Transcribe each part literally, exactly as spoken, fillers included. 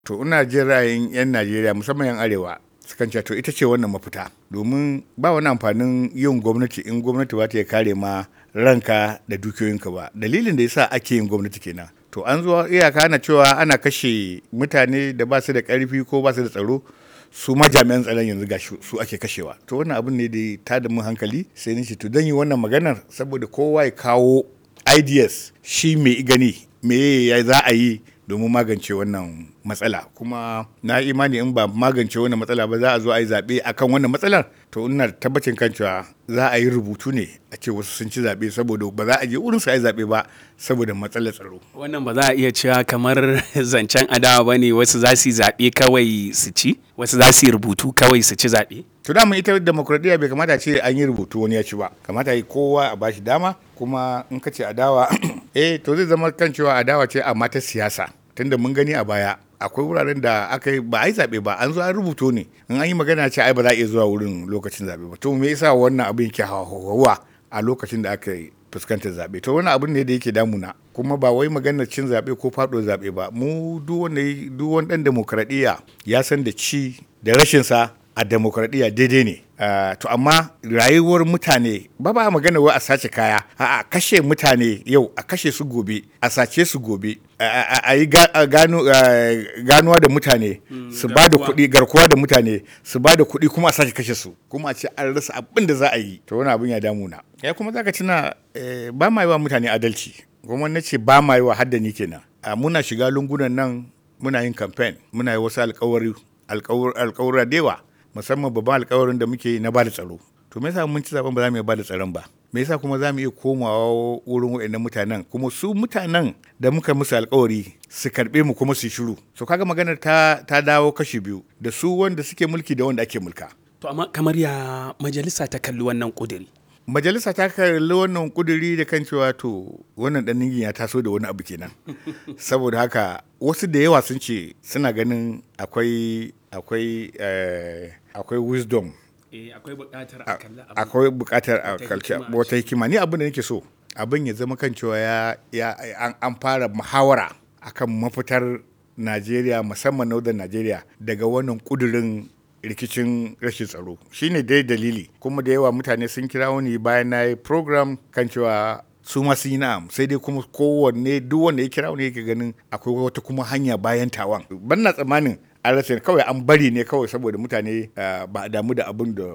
To ina jin ra'ayin 'yan Najeriya musamman 'yan Arewa sukan ce to ita ce wannan mafita domin ba wani amfanin yin gwamnati in gwamnati ba ta ya kare ma ranka da dukiyoyinka ba. Dalilin da yasa ake yin gwamnati kenan. To an zo iyaka na cewa ana kashe mutane da ba su da ƙarfi ko ba su da tsaro su ma jami'an tsaron yanzu ga su ake kashewa. To wannan abin ne da ta da mun hankali sai ni ce to dan yi wannan maganar saboda kowa ya kawo ideas shi mai gani me ya za a yi domin magance wannan matsala kuma na imani in ba magance wannan matsala ba za a zo a yi zaɓe akan wannan matsalar to ina tabbacin kan cewa za a yi rubutu ne a ce wasu sun ci zaɓe saboda ba za a je wurin su a yi zaɓe ba saboda matsalar tsaro. Wannan ba za a iya cewa kamar zancen adawa ba ne wasu za su yi zaɓe kawai su ci wasu za su yi rubutu kawai su ci zaɓe. To dama ita demokradiyya bai kamata ce an yi rubutu wani ya ci ba kamata yi kowa a bashi dama kuma in ka ce adawa eh to zai zama kan cewa adawa ce amma ta siyasa. Tunda mun gani a baya akwai wuraren da aka yi ba a yi zaɓe ba an zo an rubuto ne in an yi magana ce ai ba za a iya zuwa wurin lokacin zaɓe ba to me yasa wannan abin yake hawa a lokacin da aka yi fuskantar zaɓe to wannan abin ne da yake damuna kuma ba wai maganar cin zaɓe ko faɗo zaɓe ba mu duk wanda duk wani ɗan demokradiyya ya san da ci da rashin sa a demokradiyya daidai ne uh, to amma rayuwar mutane ba ba magana wai a sace kaya a kashe mutane yau a kashe su gobe a sace su gobe a yi ganuwa da mutane su ba da kuɗi garkuwa da mutane su ba da kuɗi kuma a sake kashe su kuma a ce an rasa abin da za a yi to wani abin ya damuna ya kuma zaka tuna ba ma yi wa mutane adalci kuma na ce ba ma yi wa haddani kenan muna shiga lungunan nan muna yin campaign muna yi wasu alkawari alkawura da yawa musamman babban alkawarin da muke na ba da tsaro to me yasa mun ci zaben ba za mu iya ba da tsaron ba me yasa kuma za mu iya komawa wurin waɗannan mutanen kuma su mutanen da muka musu alkawari su karɓe mu kuma su shiru so kaga maganar ta ta dawo kashi biyu da su wanda suke mulki da wanda ake mulka. To amma kamar ya majalisa ta kalli wannan kuduri majalisa ta kalli wannan kuduri da kan cewa to wannan dan ningin ya taso da wani abu kenan saboda haka wasu da yawa sun ce suna ganin akwai akwai akwai wisdom akwai buƙatar a kalla akwai buƙatar a kalci wata hikima ni abin da nake so abin ya zama kan cewa ya ya an fara muhawara akan mafitar Najeriya musamman Northern Najeriya daga wannan kudirin rikicin rashin tsaro shine dai dalili kuma da yawa mutane sun kira wani bayan na yi program kan cewa su ma sun yi na'am sai dai kuma kowanne duk wanda ya kira wani yake ganin akwai wata kuma hanya bayan tawan ban na tsammanin an rasa kawai an bari ne kawai saboda mutane ba a damu da abin da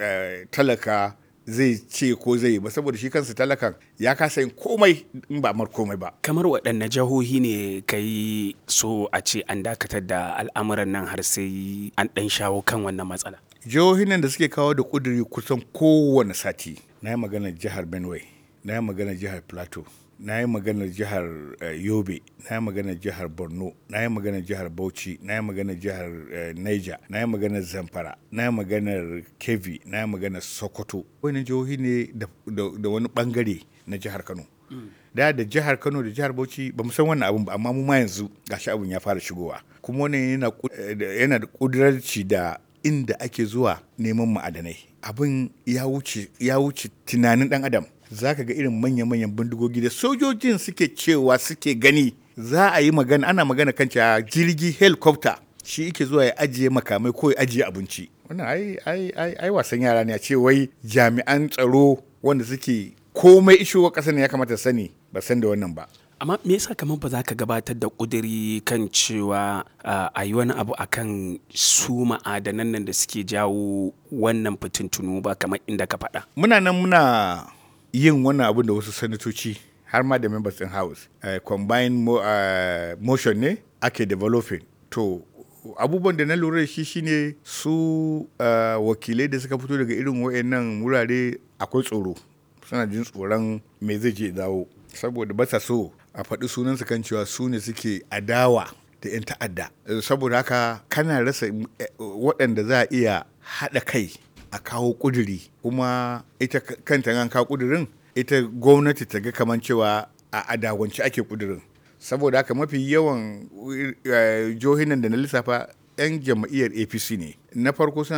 talaka zai ce ko zai yi ba saboda shi kansa talakan ya kasa yin komai in ba mar komai ba. Kamar waɗanne jihohi ne ka yi so a ce an dakatar da al'amuran nan har sai an ɗan shawo kan wannan matsala? Jihohin nan da suke kawo da ƙuduri kusan kowane sati na yi maganar jihar Benue, na yi maganar jihar Plateau, na yi maganar jihar uh, Yobe, na yi maganar jihar Borno, na yi maganar jihar Bauchi, na yi maganar jihar uh, Niger, na yi maganar Zamfara, na yi maganar Kebbi, na yi maganar Sokoto. Wani jihohi ne da, da, da wani bangare na jihar Kano. Mm. Da da jihar Kano da jihar Bauchi ba mu san wannan abun ba amma mu ma yanzu gashi abun ya fara shigowa. Kuma wannan yana yana da kudurarci da inda ake zuwa neman ma'adanai. Abin ya wuce ya wuce tunanin dan adam. Za ka ga irin manya-manyan bindigogi da sojojin suke cewa suke gani za a yi magana ana magana kan cewa jirgi helicopter shi yake zuwa ya ajiye makamai ko ya ajiye abinci wannan ai ai ai ai wasan yara ne a ce wai jami'an tsaro wanda suke komai ishowa ƙasar ne ya kamata sani ba san da wannan ba. Amma me yasa kamar ba za ka gabatar da ƙuduri kan cewa a yi wani abu akan su ma'adanan nan da suke jawo wannan fitintunu ba kamar inda ka faɗa? Muna nan muna yin wannan abin da wasu sanatoci har ma da members in house uh, combined mo, uh, motion ne ake developing to abubuwan da na lura da shi shine su uh, wakilai da suka fito daga irin wayannan wurare akwai tsoro suna jin tsoron me zai je dawo saboda ba sa so a faɗi sunansu kan cewa su ne suke adawa da 'yan ta'adda saboda haka kana rasa waɗanda za a iya haɗa kai a kawo kuduri kuma ita kanta an kawo kudurin ita gwamnati ta ga kamar cewa a adawance ake kudurin saboda haka mafi yawan jihohin da na lissafa 'yan jam'iyyar A P C ne na farko suna